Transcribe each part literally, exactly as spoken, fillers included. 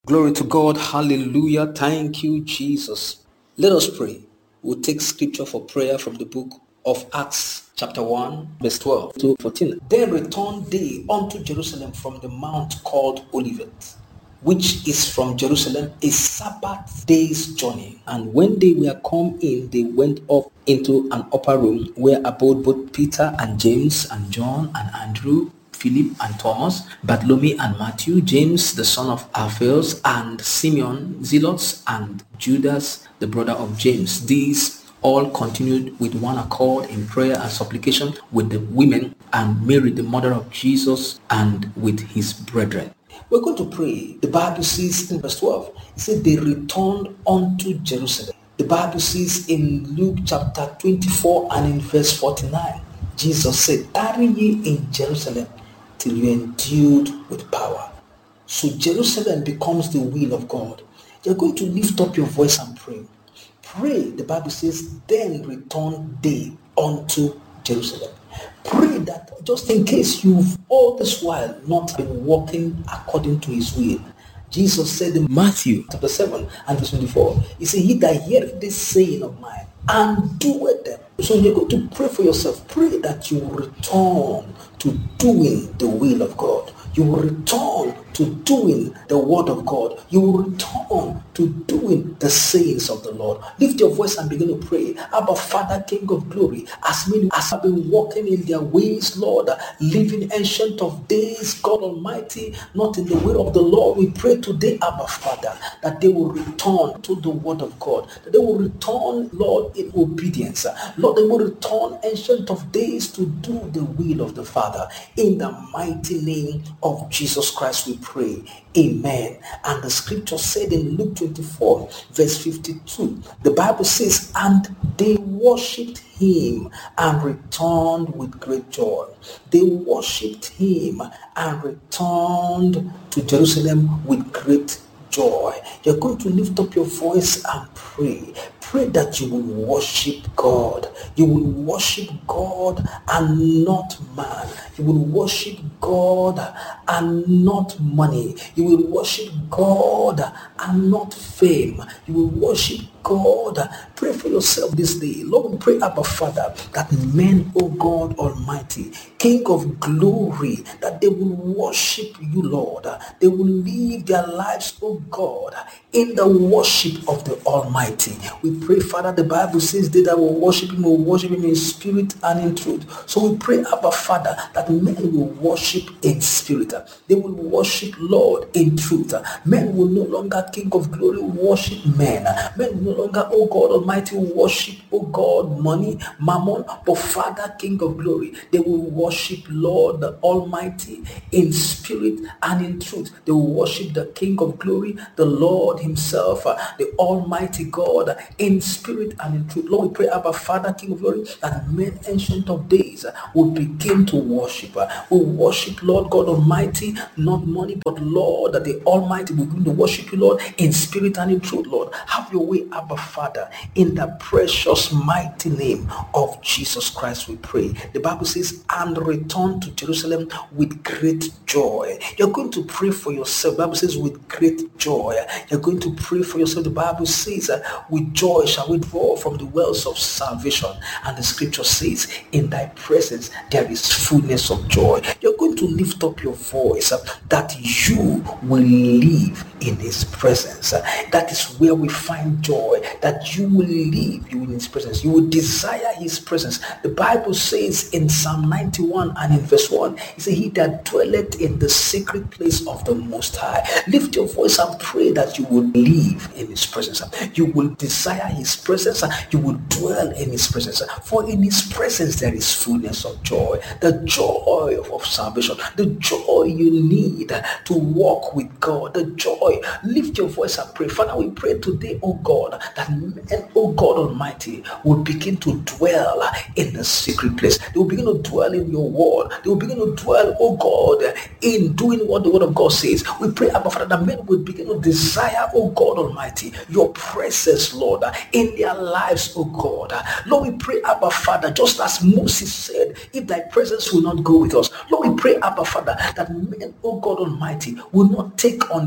Glory to God. Hallelujah. Thank you, Jesus. Let us pray. We'll take scripture for prayer from the book of Acts chapter one, verse twelve to fourteen. Then returned they unto Jerusalem from the mount called Olivet, which is from Jerusalem a Sabbath day's journey. And when they were come in, they went up into an upper room where abode both Peter and James and John and Andrew, Philip and Thomas, Bartholomew and Matthew, James the son of Alphaeus, and Simeon Zealots, and Judas the brother of James. These all continued with one accord in prayer and supplication with the women and Mary the mother of Jesus, and with his brethren. We're going to pray. The Bible says in verse twelve, it said they returned unto Jerusalem. The Bible says in Luke chapter twenty-four and in verse forty-nine, Jesus said, tarry ye in Jerusalem till you are endued with power. So Jerusalem becomes the will of God. You're going to lift up your voice and pray. Pray, the Bible says, then return they unto Jerusalem. Pray that just in case you've all this while not been walking according to his will. Jesus said in Matthew chapter seven and verse twenty-four, he said, he that heareth this saying of mine and doeth them. So you're going to pray for yourself. Pray that you will return to doing the will of God. You will return to doing the word of God. You will return to doing the sayings of the Lord. Lift your voice and begin to pray. Abba, Father, King of glory, as many as have been walking in their ways, Lord, living ancient of days, God Almighty, not in the way of the Lord, we pray today, Abba, Father, that they will return to the word of God, that they will return, Lord, in obedience. Lord, they will return, ancient of days, to do the will of the Father. In the mighty name of Jesus Christ, we pray. Amen. And the scripture said in Luke twenty-four, verse fifty-two, the Bible says, and they worshipped him and returned with great joy. They worshipped him and returned to Jerusalem with great joy. You're going to lift up your voice and pray. Pray that you will worship God. You will worship God and not man. You will worship God and not money. You will worship God and not fame. You will worship God. Pray for yourself this day. Lord, we pray, Abba Father, that men, O God Almighty, King of glory, that they will worship you, Lord. They will live their lives, O God, in the worship of the Almighty. We pray, Father, the Bible says they that will worship him will worship him in spirit and in truth. So we pray, Abba Father, that men will worship in spirit. They will worship, Lord, in truth. Men will no longer, King of glory, worship men. Men will no longer, oh God Almighty, worship, oh God, money, mammon, but Father, King of glory, they will worship, Lord, the Almighty, in spirit and in truth. They will worship the King of glory, the Lord himself, the Almighty God, in spirit and in truth. Lord, we pray, Abba Father, King of glory, that men ancient of days will begin to worship. Will worship, Lord God Almighty, not money, but Lord, that the Almighty will begin to worship you, Lord, in spirit and in truth, Lord. Have your way, Abba Father, in the precious mighty name of Jesus Christ, we pray. The Bible says, and return to Jerusalem with great joy. You're going to pray for yourself. The Bible says, with great joy. You're going to pray for yourself. The Bible says, uh, with joy shall we draw from the wells of salvation. And the scripture says, in thy presence there is fullness of joy. You're going to lift up your voice uh, that you will live in his presence. Uh, that is where we find joy, that you will live you in his presence. You will desire his presence. The Bible says in Psalm ninety-one and in verse one, it says, he that dwelleth in the secret place of the Most High. Lift your voice and pray that you will live in his presence. You will desire his presence. You will dwell in his presence. For in his presence there is fullness of joy. The joy of salvation. The joy you need to walk with God. The joy. Lift your voice and pray. Father, we pray today, oh God, that men, oh God Almighty, will begin to dwell in the secret place. They will begin to dwell in your word. They will begin to dwell, oh God, in doing what the word of God says. We pray, Abba Father, that men will begin to desire, oh God Almighty, your presence, Lord, in their lives, oh God. Lord, we pray, Abba Father, just as Moses said, if thy presence will not go with us. Lord, we pray, Abba Father, that men, oh God Almighty, will not take on a journey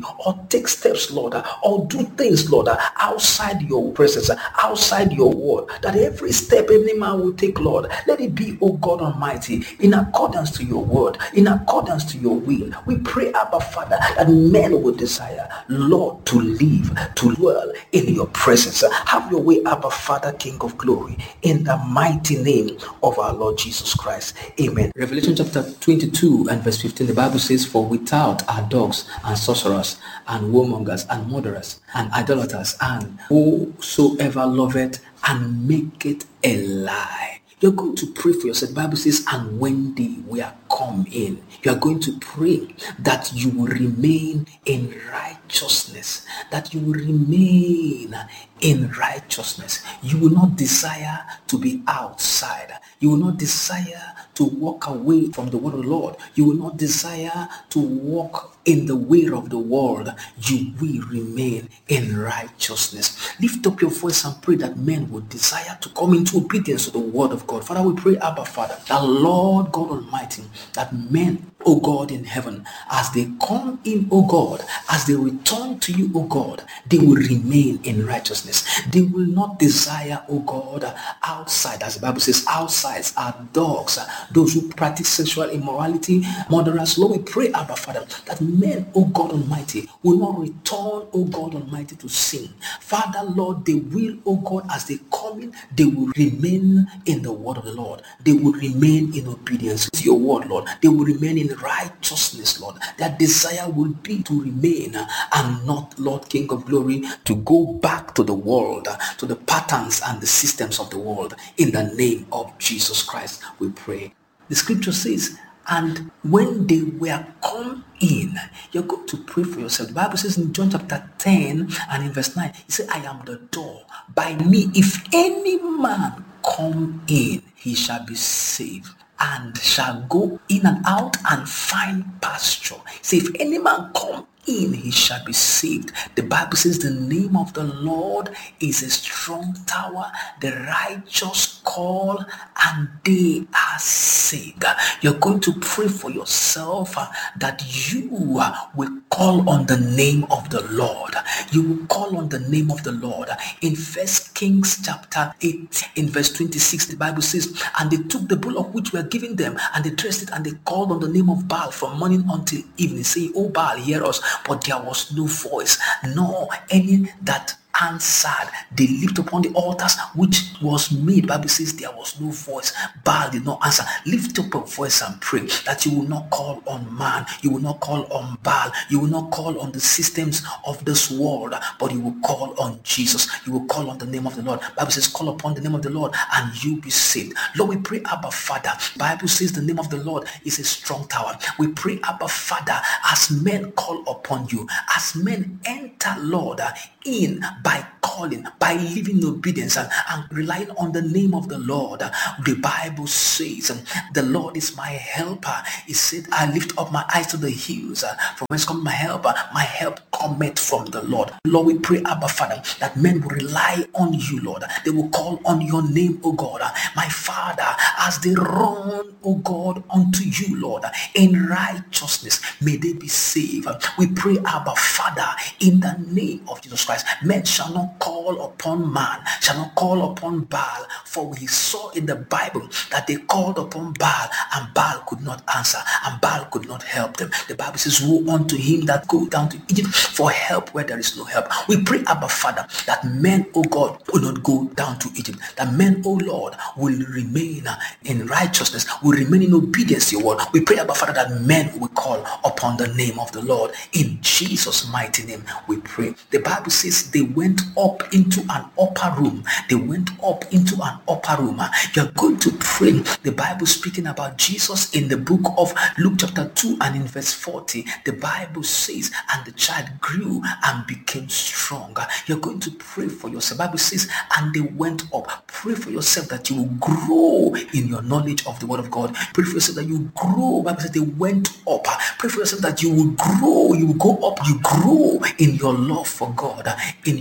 family, or take steps, Lord, or do things, Lord, outside your presence, outside your word, that every step any man will take, Lord, let it be, oh God Almighty, in accordance to your word, in accordance to your will. We pray, Abba Father, that men will desire, Lord, to live, to dwell in your presence. Have your way, Abba Father, King of glory, in the mighty name of our Lord Jesus Christ. Amen. Revelation chapter twenty-two and verse fifteen, the Bible says, for without are dogs and sorcerers and warmongers and murderers and idolaters and whosoever loveth and maketh a lie. You're going to pray for yourself. The Bible says, and when they were come in, you are going to pray that you will remain in righteousness, that you will remain in righteousness. You will not desire to be outside. You will not desire to walk away from the word of the Lord. You will not desire to walk in the way of the world. You will remain in righteousness. Lift up your voice and pray that men will desire to come into obedience to the word of God. Father, we pray, Abba Father, that Lord God Almighty, that men, O God in heaven, as they come in, O God, as they return to you, O God, they will remain in righteousness. They will not desire, O God, outside. As the Bible says, outsides are dogs, those who practice sexual immorality, murderers. Lord, we pray, Abba Father, that men, O God Almighty, will not return, O God Almighty, to sin. Father, Lord, they will, O God, as they come in, they will remain in the word of the Lord. They will remain in obedience to your word, Lord. They will remain in righteousness, Lord. Their desire will be to remain and not, Lord King of glory, to go back to the world, to the patterns and the systems of the world. In the name of Jesus Christ, we pray. The scripture says, and when they were come in, you're going to pray for yourself. The Bible says in John chapter ten and in verse nine, it says, I am the door. By me, if any man come in, he shall be saved, and shall go in and out and find pasture. Say, if any man come in, he shall be saved. The Bible says the name of the Lord is a strong tower. The righteous call and they are saved. You're going to pray for yourself uh, that you uh, will call on the name of the Lord. You will call on the name of the Lord. In First Kings chapter eight, in verse twenty-six, the Bible says, and they took the bullock which were given them, and they dressed it, and they called on the name of Baal from morning until evening, saying, O Baal, hear us. But there was no voice, nor any that answered. They leaped upon the altars which was made. Bible says there was no voice. Baal did not answer. Lift up a voice and pray that you will not call on man, you will not call on Baal, you will not call on the systems of this world, but you will call on Jesus. You will call on the name of the Lord. Bible says, call upon the name of the Lord and you be saved. Lord, we pray, Abba Father. Bible says the name of the Lord is a strong tower. We pray, Abba Father, as men call upon you, as men enter, Lord, in by calling, by living in obedience and, and relying on the name of the Lord. The Bible says, the Lord is my helper. He said, I lift up my eyes to the hills. From whence comes my help? My help cometh from the Lord. Lord, we pray, Abba Father, that men will rely on you, Lord. They will call on your name, O God. My Father, as they run, O God, unto you, Lord, in righteousness, may they be saved. We pray, Abba Father, in the name of Jesus Christ. Men shall not call upon man, shall not call upon Baal, for we saw in the Bible that they called upon Baal and Baal could not answer and Baal could not help them. The Bible says, woe unto him that go down to Egypt for help where there is no help. We pray, Abba Father, that men, O God, will not go down to Egypt, that men, O Lord, will remain in righteousness, will remain in obedience to your word. We pray, Abba Father, that men will call upon the name of the Lord. In Jesus' mighty name we pray. The Bible says they went up into an upper room. They went up into an upper room. You're going to pray. The Bible speaking about Jesus in the book of Luke chapter two and in verse forty. The Bible says, and the child grew and became strong. You're going to pray for yourself. The Bible says, and they went up. Pray for yourself that you will grow in your knowledge of the word of God. Pray for yourself that you grow. The Bible says they went up. Pray for yourself that you will grow. You will go up. You grow in your love for God, in your desire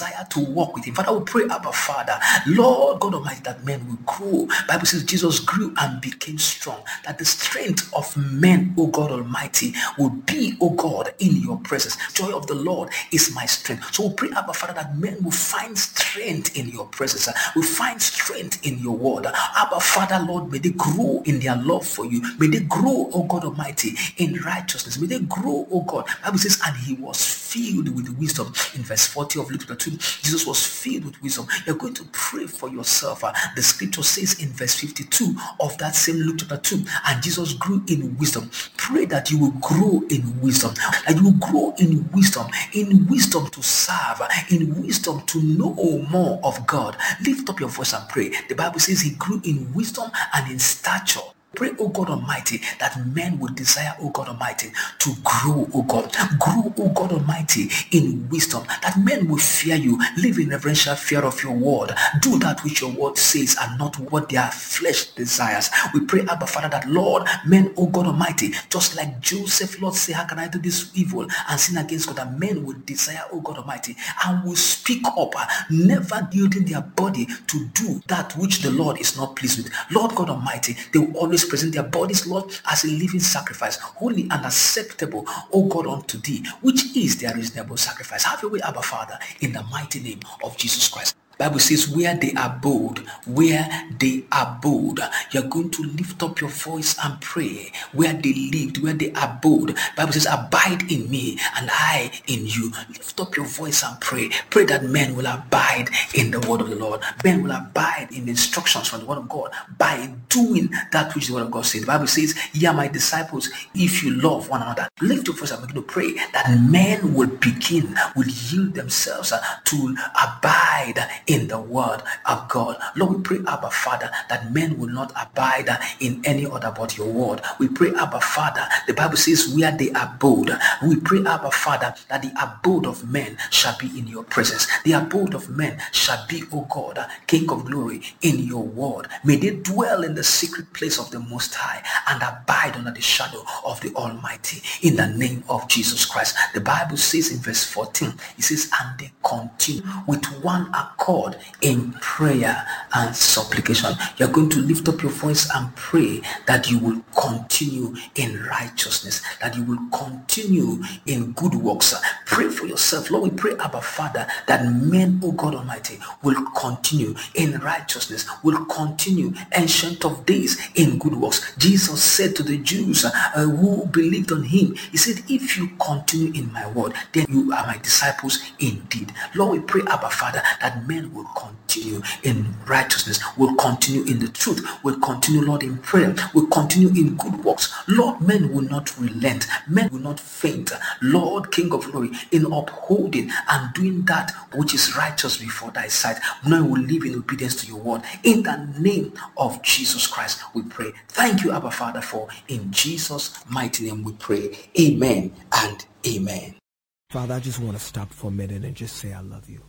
desire to walk with him. Father, we pray, Abba Father, Lord God Almighty, that men will grow. Bible says Jesus grew and became strong. That the strength of men, O God Almighty, will be, O God, in your presence. Joy of the Lord is my strength. So we pray, Abba Father, that men will find strength in your presence. Will find strength in your word. Abba Father, Lord, may they grow in their love for you. May they grow, O God Almighty, in righteousness. May they grow, O God. Bible says, and he was filled with wisdom. In verse forty of Luke chapter two, Jesus was filled with wisdom. You're going to pray for yourself. Uh, the scripture says in verse fifty-two of that same Luke chapter two, and Jesus grew in wisdom. Pray that you will grow in wisdom. That you will grow in wisdom. In wisdom to serve. In wisdom to know more of God. Lift up your voice and pray. The Bible says he grew in wisdom and in stature. Pray, O God Almighty, that men will desire, O God Almighty, to grow, O God. Grow, O God Almighty, in wisdom. That men will fear you. Live in reverential fear of your word. Do that which your word says and not what their flesh desires. We pray, Abba Father, that Lord, men, O God Almighty, just like Joseph, Lord, say, how can I do this evil and sin against God? That men will desire, O God Almighty, and will speak up, never yielding their body to do that which the Lord is not pleased with. Lord God Almighty, they will always present their bodies, Lord, as a living sacrifice, holy and acceptable, O God, unto thee, which is their reasonable sacrifice. Have your way, Abba Father, in the mighty name of Jesus Christ. Bible says where they abode, where they abode, you're going to lift up your voice and pray. Where they lived, where they abode. Bible says abide in me and I in you. Lift up your voice and pray. Pray that men will abide in the word of the Lord. Men will abide in the instructions from the word of God by doing that which the word of God says. The Bible says, ye are my disciples if you love one another. Lift your voice and begin to pray that men will begin, will yield themselves to abide in the word of God. Lord, we pray, Abba Father, that men will not abide in any other but your word. We pray, Abba Father, the Bible says where they abode. We pray, Abba Father, that the abode of men shall be in your presence. The abode of men shall be, O God, King of glory, in your word. May they dwell in the secret place of the Most High and abide under the shadow of the Almighty, in the name of Jesus Christ. The Bible says in verse fourteen, it says, and they continue with one accord in prayer and supplication. You're going to lift up your voice and pray that you will continue in righteousness, that you will continue in good works. Pray for yourself. Lord, we pray, Abba Father, that men, O God Almighty, will continue in righteousness, will continue, Ancient of Days, in good works. Jesus said to the Jews uh, who believed on him, he said, if you continue in my word, then you are my disciples indeed. Lord, we pray, Abba Father, that men will continue in righteousness, will continue in the truth, will continue, Lord, in prayer, will continue in good works. Lord, men will not relent, men will not faint, Lord, King of glory, in upholding and doing that which is righteous before thy sight. Men will live in obedience to your word. In the name of Jesus Christ, we pray. Thank you, Abba Father, for in Jesus' mighty name we pray. Amen and amen. Father, I just want to stop for a minute and just say I love you.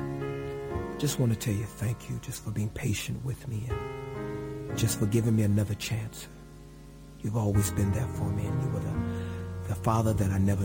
Just want to tell you thank you just for being patient with me and just for giving me another chance. You've always been there for me, and you were the, the father that I never